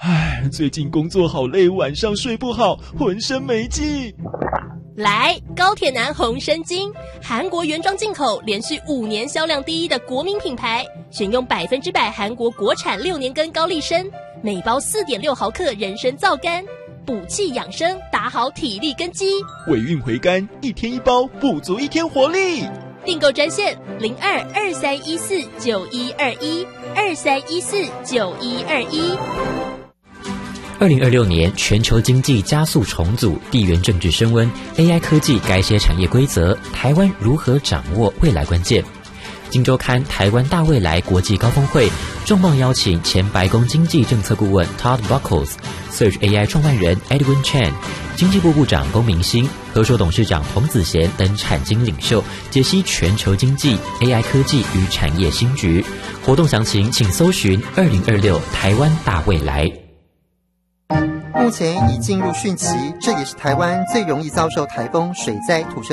最近工作好累，晚上睡不好，浑身没劲。 来，高铁男红参精，韩国原装进口，连续5年销量第一的国民品牌，选用100%韩国国产6年根高丽参，每包4.6毫克人参皂苷，补气养生，打好体力根基。 尾韵回甘，1天1包，补足1天活力。 订购专线02-2314-9121，2314-9121。 2026年全球经济加速重组，地缘政治升温 ，AI 科技改写产业规则，台湾如何掌握未来关键？今周刊台湾大未来国际高峰会重磅邀请前白宫经济政策顾问 Todd Buckles、Surge AI 创办人 Edwin Chen、经济部部长龚明鑫、和硕董事长彭子贤等产经领袖，解析全球经济、AI 科技与产业新局。活动详情请搜寻2026台湾大未来。 目前已进入汛期，这也是台湾最容易遭受台风、水灾、土石